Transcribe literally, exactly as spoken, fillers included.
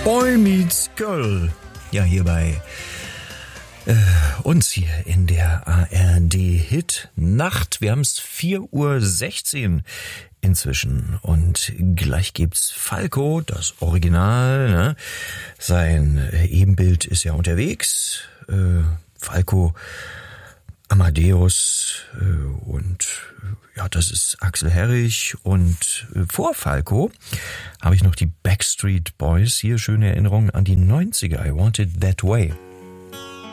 Boy Meets Girl. Ja, hier bei äh, uns hier in der A R D-Hit Nacht. Wir haben es vier Uhr sechzehn inzwischen und gleich gibt's Falco, das Original. Ne? Sein Ebenbild ist ja unterwegs. Äh, Falco, Amadeus äh, und äh, ja, das ist Axel Herrich. Und äh, vor Falco habe ich noch die Backstreet Boys. Hier schöne Erinnerungen an die neunziger. I Want It That Way.